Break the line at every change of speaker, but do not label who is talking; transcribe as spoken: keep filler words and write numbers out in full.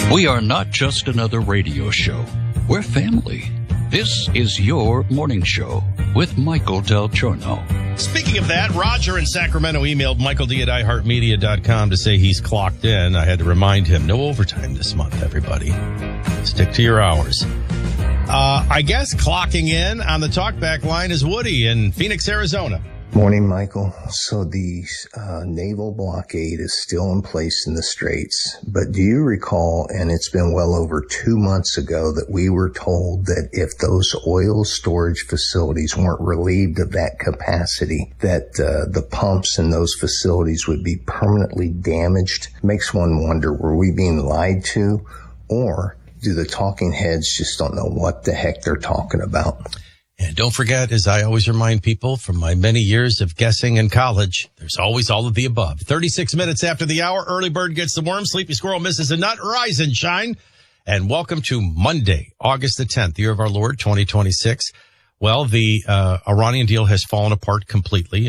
We are not just another radio show. We're family. This is your morning show with Michael Del Giorno.
Speaking of that, Roger in Sacramento emailed Michael D at i heart media dot com to say he's clocked in. I had to remind him, no overtime this month, everybody. Stick to your hours. Uh, I guess clocking in on the talkback line is Woody in Phoenix, Arizona.
Morning, Michael. So the uh, naval blockade is still in place in the Straits, but do you recall, and it's been well over two months ago, that we were told that if those oil storage facilities weren't relieved of that capacity, that uh, the pumps in those facilities would be permanently damaged? Makes one wonder, were we being lied to, or do the talking heads just don't know what the heck they're talking about?
And don't forget, as I always remind people from my many years of guessing in college, there's always all of the above. thirty-six minutes after the hour, early bird gets the worm, sleepy squirrel misses a nut, rise and shine. And welcome to Monday, August the tenth, year of our Lord, twenty twenty-six. Well, the uh, Iranian deal has fallen apart completely.